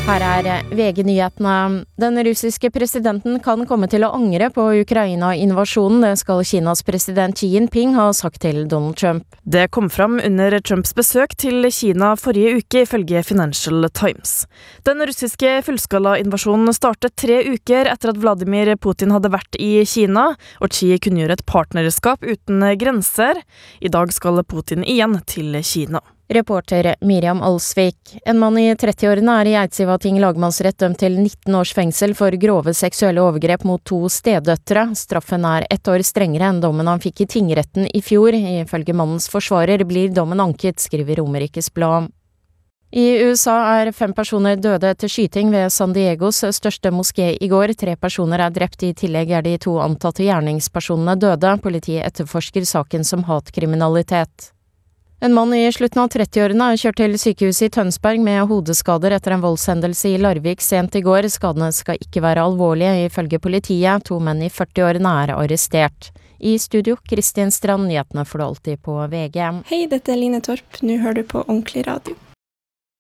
Her VG-nyhetene. Den russiske presidenten kan komme til å angre på Ukraina-invasjonen, det skal Kinas president Xi Jinping ha sagt til Donald Trump. Det kom fram under Trumps besøk til Kina forrige uke, ifølge Financial Times. Den russiske fullskala-invasjonen startet 3 uker etter at Vladimir Putin hadde vært i Kina, og Xi kunngjorde et partnerskap uten grenser. I dag skal Putin igjen til Kina. Reporter Miriam Alsvik. En mann i 30-årene i Eidsivating lagmannsrett dømt til 19 års fengsel for grove seksuelle overgrep mot 2 stedøtre. Straffen 1 år strengere enn dommen han fikk i tingretten i fjor. Ifølge mannens forsvarer blir dommen anket, skriver Romerikes Blad. I USA 5 personer døde etter skyting ved San Diegos største moské i går. 3 personer drept, i tillegg de 2 antatte gjerningspersonene døde. Politiet etterforsker saken som hatkriminalitet. En mann i slutten av 30-årene kjørt til sykehuset i Tønsberg med hodeskader etter en voldshendelse i Larvik sent i går. Skadene skal ikke være alvorlige, ifølge politiet. 2 menn i 40-årene arrestert. I studio, Kristin Strand, nyhetene får du alltid på VG. Hei, dette Line Torp. Nå hører du på Ordentlig Radio.